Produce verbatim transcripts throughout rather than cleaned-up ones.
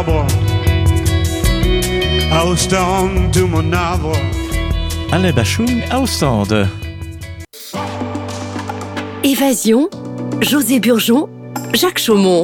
Ausstand to Monavo. Alle Bachung Ausstand. Évasion, José Burgeon, Jacques Chaumont.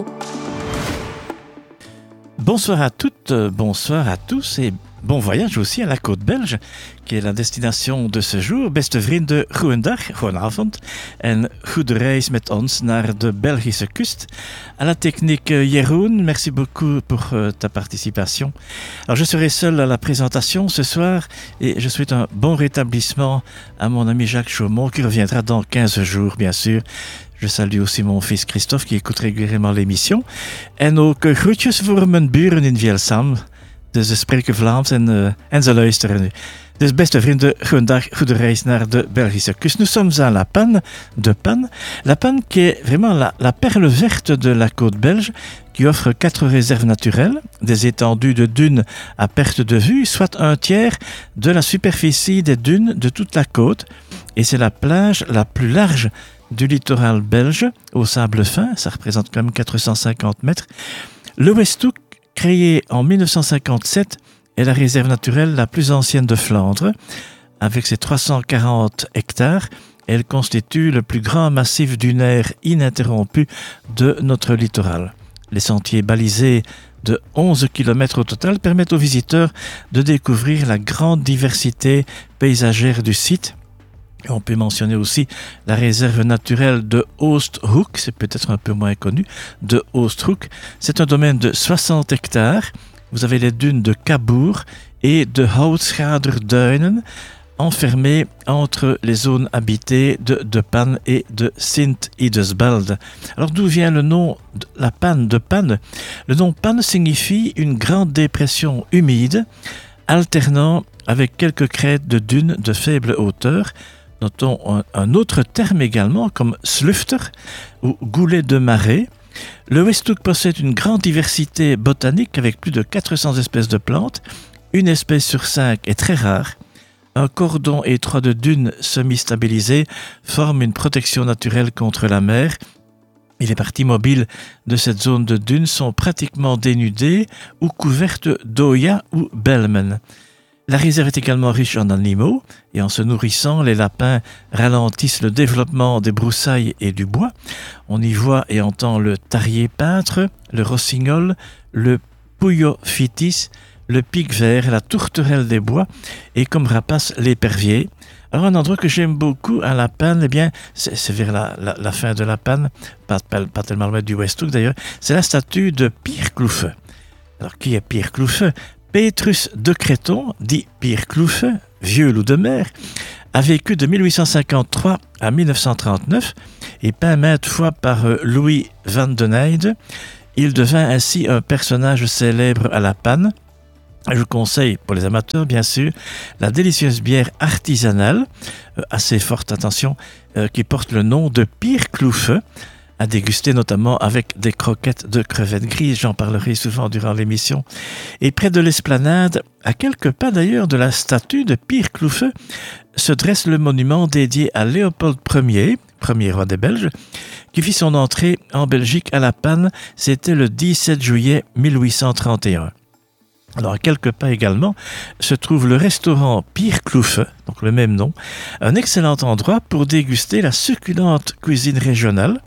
Bonsoir à toutes, bonsoir à tous et bon voyage aussi à la côte belge, qui est la destination de ce jour. Beste vrienden, goedendag, goedenavond en goede reis met ons naar de Belgische kust. À la technique, Jeroen, merci beaucoup pour euh, ta participation. Alors je serai seul à la présentation ce soir et je souhaite un bon rétablissement à mon ami Jacques Chaumont qui reviendra dans quinze jours, bien sûr. Je salue aussi mon fils Christophe qui écoute régulièrement l'émission. En ook uh, groetjes voor mijn buren in Vielsam. Dus ze spreken Vlaams en, uh, en ze luisteren nu. Dus beste vrienden, goedendag, goede reis naar de Belgische kust. Nous sommes à La Panne, de Panne. La Panne qui est vraiment la, la perle verte de la côte belge, qui offre quatre réserves naturelles, des étendues de dunes à perte de vue, soit un tiers de la superficie des dunes de toute la côte. Et c'est la plage la plus large du littoral belge, au sable fin, ça représente quand même quatre cent cinquante mètres. Le Westhoek, créé en dix-neuf cent cinquante-sept, est la réserve naturelle la plus ancienne de Flandre. Avec ses trois cent quarante hectares, elle constitue le plus grand massif dunaire ininterrompu de notre littoral. Les sentiers balisés de onze kilomètres au total permettent aux visiteurs de découvrir la grande diversité paysagère du site. Et on peut mentionner aussi la réserve naturelle de Oosthoek, c'est peut-être un peu moins connu, de Oosthoek. C'est un domaine de soixante hectares. Vous avez les dunes de Cabourg et de Houtschaderduinen, enfermées entre les zones habitées de De Panne et de Sint-Idesbald. Alors d'où vient le nom de la Panne de Panne? Le nom Panne signifie une grande dépression humide, alternant avec quelques crêtes de dunes de faible hauteur. Notons un, un autre terme également comme slufter ou goulet de marée. Le Westhoek possède une grande diversité botanique avec plus de quatre cents espèces de plantes. Une espèce sur cinq est très rare. Un cordon étroit de dunes semi-stabilisées forme une protection naturelle contre la mer. Et les parties mobiles de cette zone de dunes sont pratiquement dénudées ou couvertes d'oya ou belmen. La réserve est également riche en animaux et en se nourrissant, les lapins ralentissent le développement des broussailles et du bois. On y voit et entend le tarier peintre, le rossignol, le pouillophytis, le pic vert, la tourterelle des bois et comme rapace l'épervier. Alors un endroit que j'aime beaucoup à La Panne, eh bien, c'est, c'est vers la, la, la fin de La Panne, pas, pas, pas tellement loin du Westhoek d'ailleurs, c'est la statue de Pierre Clouffe. Alors qui est Pierre Clouffe? Petrus de Creton, dit Pierre Clouffe, vieux loup de mer, a vécu de mille huit cent cinquante-trois à mille neuf cent trente-neuf et peint maintes fois par Louis van den Eynde. Il devint ainsi un personnage célèbre à La Panne. Je conseille, pour les amateurs bien sûr, la délicieuse bière artisanale, euh, assez forte attention, euh, qui porte le nom de Pierre Clouffe, à déguster notamment avec des croquettes de crevettes grises, j'en parlerai souvent durant l'émission. Et près de l'esplanade, à quelques pas d'ailleurs de la statue de Pierre Clouffe, se dresse le monument dédié à Léopold Ier, premier roi des Belges, qui fit son entrée en Belgique à La Panne, c'était le dix-sept juillet mille huit cent trente et un. Alors, à quelques pas également, se trouve le restaurant Pierre Clouffe, donc le même nom, un excellent endroit pour déguster la succulente cuisine régionale.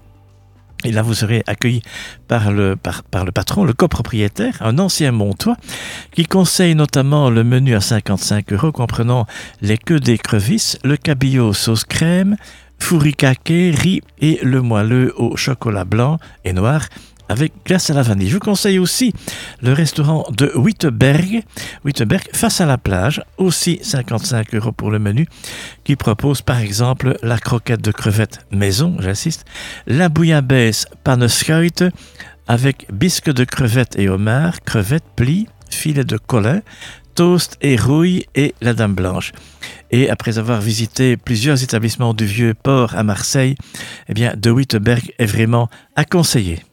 Et là, vous serez accueilli par le, par, par le patron, le copropriétaire, un ancien Montois, qui conseille notamment le menu à cinquante-cinq euros, comprenant les queues d'écrevisses, le cabillaud sauce crème, fourricake, riz et le moelleux au chocolat blanc et noir, avec glace à la vanille. Je vous conseille aussi le restaurant de Witteberg, Witteberg face à la plage, aussi cinquante-cinq euros pour le menu, qui propose par exemple la croquette de crevettes maison, j'insiste, la bouillabaisse panneschuit avec bisque de crevettes et homard, crevettes, plis, filet de colin, toast et rouille et la Dame Blanche. Et après avoir visité plusieurs établissements du Vieux Port à Marseille, eh bien, de Witteberg est vraiment à conseiller.